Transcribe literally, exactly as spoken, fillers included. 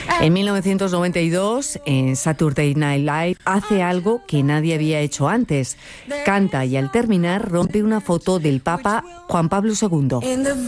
En mil novecientos noventa y dos, en Saturday Night Live, hace algo que nadie había hecho antes. Canta y al terminar rompe una foto del Papa Juan Pablo segundo.